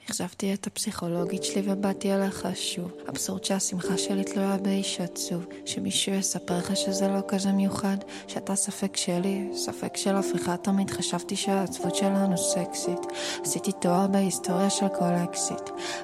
החזבתי את הפסיכולוגית שלי ובאתי אליך שוב. אבסורד שהשמחה שלי תלויה באיש עצוב, שמישהו יספר לך שזה לא כזה מיוחד, שאתה ספק שלי, ספק של אף אחד. תמיד חשבתי שהעצבות שלנו סקסית, עשיתי תואר בהיסטוריה של כל אקסיט,